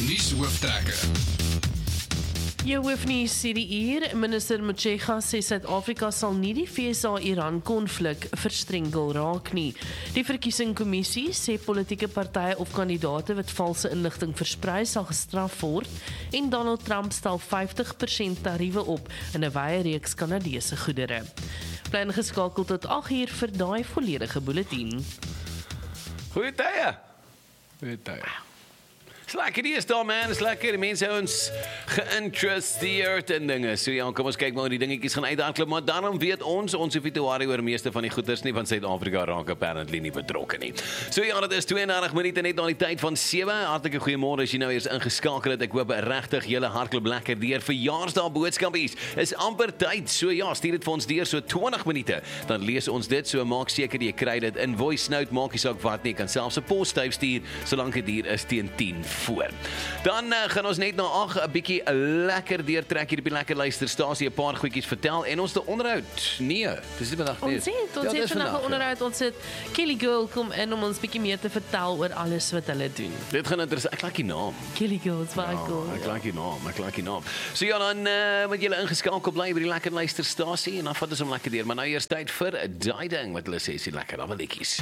Nuushooftrekker. Jou hoofnuus sê die uur, minister Motshekga sê Suid-Afrika sal nie die FSA-Iran-konflik verstrenkel raak nie. Die verkiesingskommissie sê politieke partye of kandidate wat valse inligting versprei sal gestraf word en Donald Trump stel 50% tariewe op in 'n wye reeks Kanadese goedere. Bly ingeskakel tot 8uur vir daai volledige bulletin. Goeie tye. Is lekker die is daar, man, is lekker, die mense ons geïnteresseerd in dinge, so ja, kom ons kyk maar hoe die dingetjies gaan uitdakel, maar daarom weet ons hoef nie te worry oor meeste van die goeders nie, want Suid-Afrika raak apparently nie betrokke nie. So ja, dit is 32 minute net na die tyd van 7, hartelike goeiemôre as jy nou eers ingeskakel het, ek hoop regtig julle hardloop lekker deur, verjaarsdag boodskapies, is amper tyd, so ja, stuur dit vir ons deur, so 20 minute, dan lees ons dit, so maak seker jy kry dit in voice note, maak jy saak wat nie, kan selfs 'n posstyf stuur, solank dit hier is teen 10 voor. Dan gaan ons net na 8 'n bietjie lekker deurtrek hier op die lekker luisterstasie, 'n paar goedjies vertel en ons te onderhoud. Nee, dis nie vandag nie. Ons het vandag 'n onderhoud, ons het Kelly Girl kom in om ons bietjie meer te vertel oor alles wat hulle doen. Dit gaan interessant, ek like die naam. Kelly Girl is baie cool. Ek like die naam. So ja, dan moet julle ingeskakel bly by die lekker luisterstasie en dan vat ons hom lekker deur, maar nou eers tyd vir 'n daai ding wat hulle sê is die lekker awelietjies.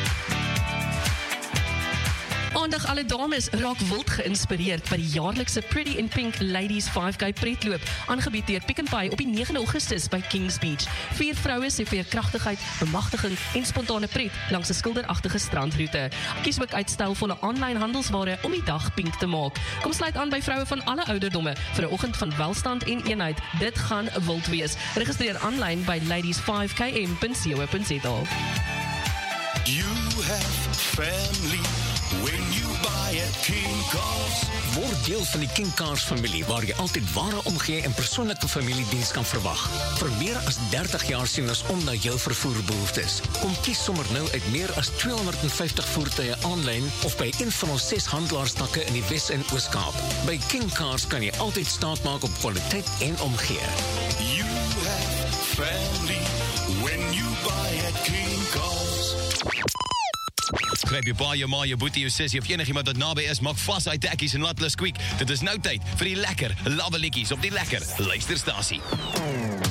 Aandag alle dames raak wild geïnspireerd by die jaarlikse Pretty in Pink Ladies 5K pretloop, aangebied deur Pick n Pay op die 9 Augustus by Kings Beach. 4 vroue se veerkragtigheid, bemagtiging en spontane pret langs 'n skilderagtige strandroete. Kies ook uit stylvolle aanlyn handelsware om die dag pink te maak. Kom sluit aan by vroue van alle ouderdomme vir 'n oggend van welstand en eenheid. Dit gaan wild wees. Registreer aanlyn by ladies5km.co.za. You have family when you buy at King Cars. Word deel van die King Cars familie waar jy altyd ware omgee en persoonlike familiediens kan verwag. Vir meer as 30 jaar sien ons om na jou vervoerbehoeftes. Kom kies sommer nou uit meer as 250 voertuie aanlyn of by een van ons 6 handelaarstakke in die Wes- en Oos-Kaap. By King Cars kan jy altyd staat maak op kwaliteit en omgee. You have family when you buy at King Cars. Gryp jou pa, jou ma, jou boetie, jou sussie of enigiemand wat naby is, maak vas uit tekkies en laat hulle squeak. Dit is nou tyd vir die lekker lawelietjies op die lekker luisterstasie.